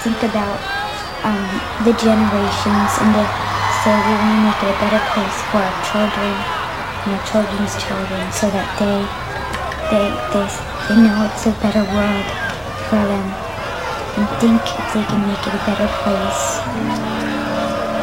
think about the generations and to say we want to make it a better place for our children and our children's children, so that they know it's a better world for them and think if they can make it a better place.